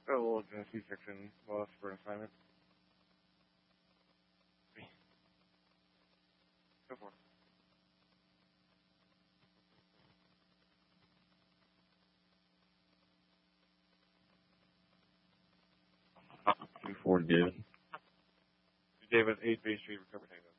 Oh, well, C-section loss for an assignment. Go for it. Ford David. David, 8 Bay Street, Recover Tango.